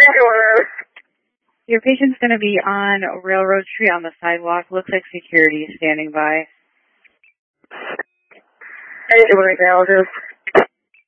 get one of those. Your patient's going to be on Railroad Street on the sidewalk. Looks like security is standing by. I need one right now, just...